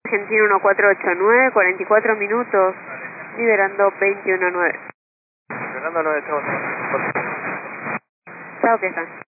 Argentina 1489, 44 minutos, liberando 21-9. Fernando 9, estamos. Chao, que están.